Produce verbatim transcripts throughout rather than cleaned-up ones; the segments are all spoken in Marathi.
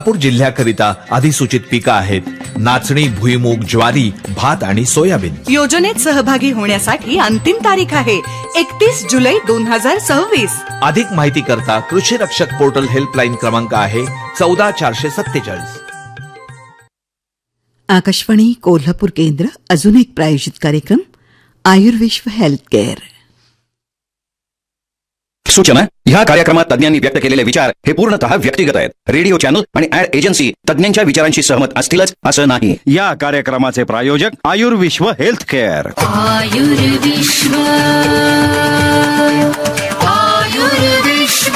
नागपूर जिल्ह्याकरिता अधिसूचित पिकं आहेत नाचणी, भुईमूग, ज्वारी, भात आणि सोयाबीन. योजनेत सहभागी होण्यासाठी अंतिम तारीख आहे एकतीस जुलै दोन हजार सव्वीस. अधिक माहिती करता कृषी रक्षक पोर्टल हेल्पलाईन क्रमांक आहे चौदा चारशे सत्तेचाळीस. आकाशवाणी कोल्हापूर केंद्र. अजून एक प्रायोजित कार्यक्रम आयुर्विश्व हेल्थ केअर. सूचना: ह्या कार्यक्रमात तज्ञांनी व्यक्त केलेले विचार हे पूर्णतः व्यक्तिगत आहेत. रेडिओ चॅनल आणि ऍड एजन्सी तज्ञांच्या विचारांशी सहमत असतीलच असं नाही. या कार्यक्रमाचे प्रायोजक Ayurvishwa health care. Ayurvishwa Ayurvishwa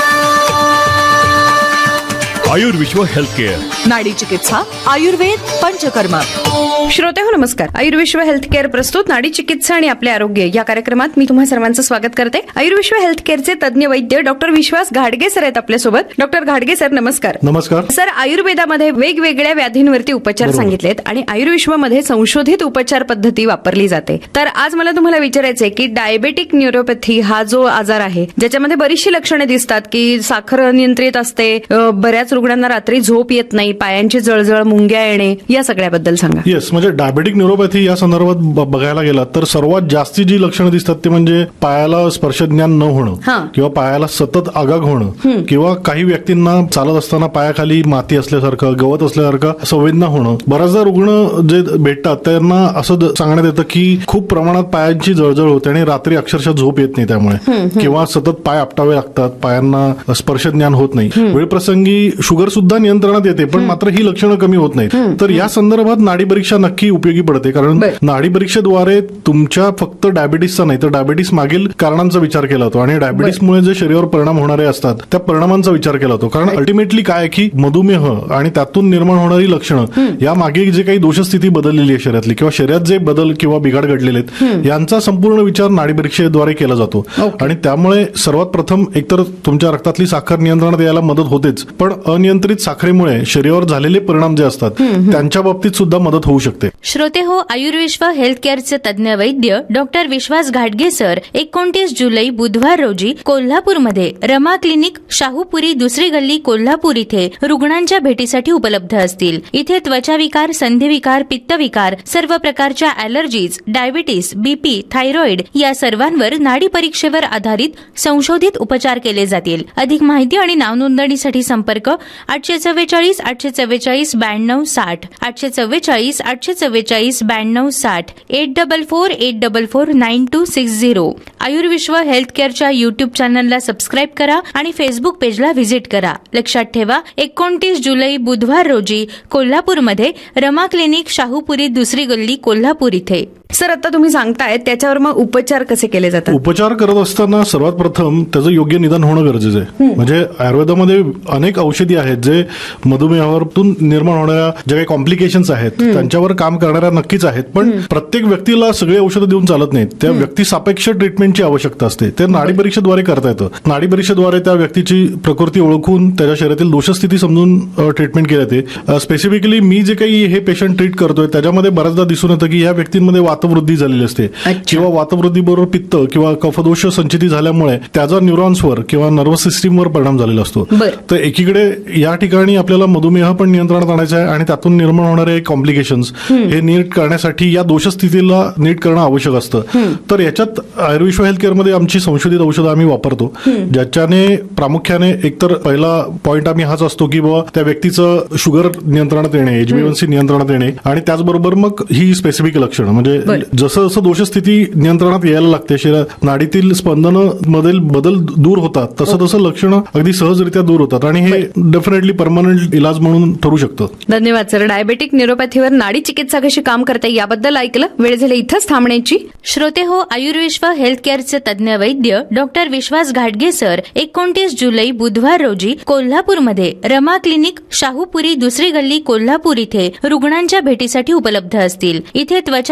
Ayurvishwa health care. नाडी चिकित्सा, आयुर्वेद, पंचकर्म. श्रोते हो नमस्कार. आयुर्विश्व हेल्थ केअर प्रस्तुत नाडी चिकित्सा आणि आपले आरोग्य या कार्यक्रमात मी तुम्हा सर्वांचं स्वागत करते. आयुर्विश्व हेल्थ केअरचे तज्ञ वैद्य डॉक्टर विश्वास घाडगे सर आहेत आपल्यासोबत. डॉक्टर घाडगे सर नमस्कार. नमस्कार सर. आयुर्वेदामध्ये वेगवेगळ्या व्याधींवरती उपचार सांगितलेत आणि आयुर्विश्वमध्ये संशोधित उपचार पद्धती वापरली जाते. तर आज मला तुम्हाला विचारायचंय की डायबेटिक न्यूरोपॅथी हा जो आजार आहे ज्याच्यामध्ये बरीचशी लक्षणे दिसतात की साखर नियंत्रित असते, बऱ्याच रुग्णांना रात्री झोप येत नाही, पायांची जळजळ, मुंग्या येणे, या सगळ्याबद्दल सांगा. येस, म्हणजे डायबेटिक न्यूरोपॅथी या संदर्भात बघायला गेलात तर सर्वात जास्ती जी लक्षणं दिसतात ते म्हणजे पायाला स्पर्शज्ञान न होणं किंवा पायाला सतत आगाग होणं किंवा काही व्यक्तींना चालत असताना पायाखाली माती असल्यासारखं, गवत असल्यासारखं संवेदना होणं. बऱ्याचदा रुग्ण जे भेटतात त्यांना असं सांगण्यात येतं की खूप प्रमाणात पायांची जळजळ होते आणि रात्री अक्षरशः झोप येत नाही त्यामुळे, किंवा सतत पाय आपटावे लागतात, पायांना स्पर्शज्ञान होत नाही. वेळप्रसंगी शुगर सुद्धा नियंत्रणात येते पण मात्र ही लक्षणं कमी होत नाहीत. तर या संदर्भात नाडी परीक्षा नक्की उपयोगी पडते, कारण नाडी परीक्षेद्वारे तुमच्या फक्त डायबिटीसचा नाही तर डायबिटीस मागील कारणांचा विचार केला जातो आणि डायबिटीसमुळे जे शरीरावर परिणाम होणारे असतात त्या परिणामांचा विचार केला जातो. कारण अल्टिमेटली काय की मधुमेह आणि त्यातून निर्माण होणारी लक्षणं या मागे जे काही दोषस्थिती बदललेली आहे शरीरातली किंवा शरीरात जे बदल किंवा बिघाड घडलेले आहेत यांचा संपूर्ण विचार नाडी परीक्षेद्वारे केला जातो. आणि त्यामुळे सर्वात प्रथम एकतर तुमच्या रक्तातली साखर नियंत्रणात यायला मदत होतेच, पण अनियंत्रित साखरेमुळे शरीरावर झालेले परिणाम जे असतात त्यांच्या बाबतीत सुद्धा मदत होऊ शकते. श्रोते हो, आयुर्विश्व हेल्थ केअरचे तज्ञ वैद्य डॉक्टर विश्वास घाडगे सर एकोणतीस जुलै बुधवार रोजी कोल्हापूरमध्ये रमा क्लिनिक, शाहूपुरी, दुसरी गल्ली, कोल्हापूर इथे रुग्णांच्या भेटीसाठी उपलब्ध असतील. इथे त्वचाविकार, संधिविकार, पित्तविकार, सर्व प्रकारच्या अॅलर्जीज, डायबिटीस, बीपी, थायरॉइड या सर्वांवर नाडी परीक्षेवर आधारित संशोधित उपचार केले जातील. अधिक माहिती आणि नाव नोंदणीसाठी संपर्क आठशे चव्वेचाळीस आठशे चव्वेचाळीस ब्याण्णव साठ आठशे चव्वेचाळीस आठशे चव्वेचाळीस ब्याण्णव साठ eight double four eight double four nine to six zero. Ayurvishwa health केअरच्या YouTube चॅनलला सबस्क्राईब करा आणि फेसबुक पेजला व्हिजिट करा. लक्षात ठेवा, एकोणतीस जुलै बुधवार रोजी कोल्हापूरमध्ये रमा क्लिनिक, शाहूपुरी, दुसरी गल्ली, कोल्हापूर इथे. सर, आता तुम्ही सांगताय त्याच्यावर मग उपचार कसे केले जातात? उपचार करत असताना सर्वात प्रथम त्याचं योग्य निदान होणं गरजेचं आहे. म्हणजे आयुर्वेदामध्ये अनेक औषधी आहेत जे मधुमेहावरून निर्माण होणाऱ्या ज्या काही कॉम्प्लिकेशन्स आहेत त्यांच्यावर काम करणाऱ्या नक्कीच आहेत, पण प्रत्येक व्यक्तीला सगळे औषधं देऊन चालत नाहीत. त्या व्यक्ती सापेक्ष ट्रीटमेंटची आवश्यकता असते. ते नाडी परीक्षेद्वारे करता येतं. नाडी परीक्षेद्वारे त्या व्यक्तीची प्रकृती ओळखून त्याच्या शरीरातील दोषस्थिती समजून ट्रीटमेंट केली जाते. स्पेसिफिकली मी जे काही हे पेशंट ट्रीट करतोय त्याच्यामध्ये बऱ्याचदा दिसून येतं की या व्यक्तींमध्ये वातवृद्धी झालेली असते किंवा वातवृद्धी बरोबर पित्त किंवा कफदोष संचिती झाल्यामुळे त्याचा न्यूरॉन्सवर किंवा नर्वस सिस्टीमवर परिणाम झालेला असतो. तर एकीकडे या ठिकाणी आपल्याला मधुमेह पण नियंत्रणात आणायचा आहे आणि त्यातून निर्माण होणारे कॉम्प्लिकेशन्स हे नीट करण्यासाठी या दोषस्थितीला नीट करणं आवश्यक असतं. तर याच्यात आयुर्विश्व हेल्थ केअरमध्ये आमची संशोधित औषधं आम्ही वापरतो, ज्याच्याने प्रामुख्याने एकतर पहिला पॉईंट आम्ही हाच असतो की बाबा त्या व्यक्तीचं शुगर नियंत्रणात येणे, एचबीएनसी नियंत्रणात येणे आणि त्याचबरोबर मग ही स्पेसिफिक लक्षणं म्हणजे जसं जसं दोषस्थिती नियंत्रणात यायला लागते, शरीरात नाडीतील स्पंदनं मधील बदल दूर होतात तसं तसं लक्षणं अगदी सहजरित्या दूर होतात आणि हे डेफिनेटली परमनंट इलाज म्हणून ठरू शकतं. धन्यवाद सर. डायबेटिक न्यूरोपॅथीवर नाडी चिकित्सा कशी काम करते याबद्दल ऐकलं. वेळ झाली इथंच थांबण्याची. श्रोते हो, आयुर्विश्व हेल्थ केअरचे तज्ञ वैद्य डॉक्टर विश्वास घाडगे सर एकोणतीस जुलै बुधवार रोजी कोल्हापूरमध्ये रमा क्लिनिक, शाहूपुरी, दुसरी गल्ली, कोल्हापूर इथे रुग्णांच्या भेटीसाठी उपलब्ध असतील. इथे त्वचाविकार,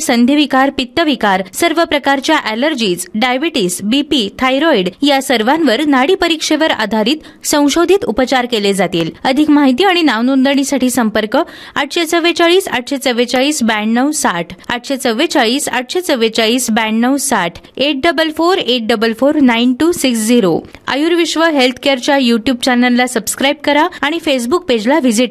संधिविकार, पित्तविकार, सर्व प्रकारच्या ॲलर्जीज, डायबिटीस, बीपी, थायरॉइड या सर्वांवर नाडी परीक्षेवर आधारित संशोधित उपचार केले जातील. अधिक माहिती आणि नाव नोंदणीसाठी संपर्क आठशे चव्वेचाळीस आठशे चव्वेचाळीस ब्याण्णव साठ आठशे चव्वेचाळीस आठशे चव्वेचाळीस ब्याण्णव साठ eight double four eight double four nine to six zero. Ayurvishwa health केअरच्या YouTube चॅनलला सबस्क्राईब करा आणि फेसबुक पेजला व्हिजिट